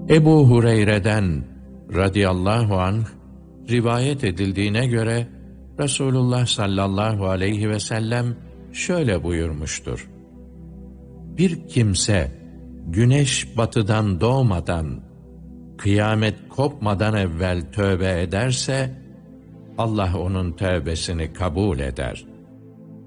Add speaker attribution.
Speaker 1: Ebu Hureyre'den radıyallahu anh rivayet edildiğine göre Resulullah sallallahu aleyhi ve sellem şöyle buyurmuştur: Bir kimse güneş batıdan doğmadan, kıyamet kopmadan evvel tövbe ederse, Allah onun tövbesini kabul eder.